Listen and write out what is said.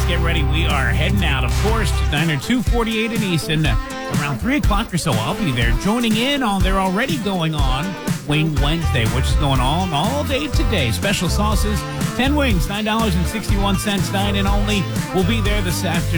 get ready. We are heading out, of course, to Diner 248 in Easton. Around 3 o'clock or so, I'll be there joining in on their already going on Wing Wednesday, which is going on all day today. Special sauces, 10 wings, $9.61, dine-in only. We'll be there this afternoon.